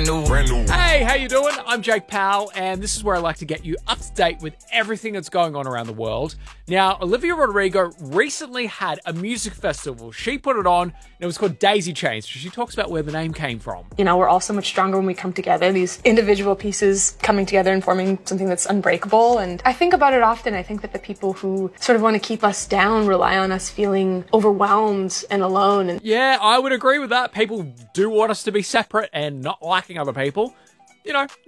brand new. Hey, how you doing? I'm Jake Powell, and this is where I like to get you up to date with everything that's going on around the world. Now, Olivia Rodrigo recently had a music festival. She put it on, and it was called Daisy Chains. She talks about where the name came from. You know, we're all so much stronger when we come together, these individual pieces coming together and forming something that's unbreakable. And I think about it often. I think that the people who sort of want to keep us down rely on us feeling overwhelmed and alone. And yeah, I would agree with that. People do want us to be separate and not liking other people. You know,